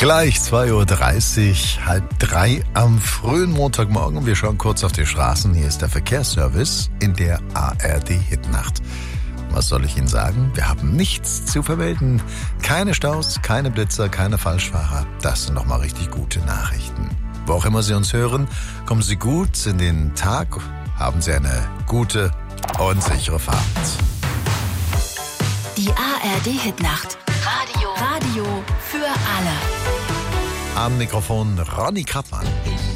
Gleich 2:30 Uhr, 2:30 am frühen Montagmorgen. Wir schauen kurz auf die Straßen. Hier ist der Verkehrsservice in der ARD-Hitnacht. Was soll ich Ihnen sagen? Wir haben nichts zu vermelden. Keine Staus, keine Blitzer, keine Falschfahrer. Das sind nochmal richtig gute Nachrichten. Wo auch immer Sie uns hören, kommen Sie gut in den Tag. Haben Sie eine gute und sichere Fahrt. Die ARD-Hitnacht. Radio für alle. Am Mikrofon Ronny Krappmann.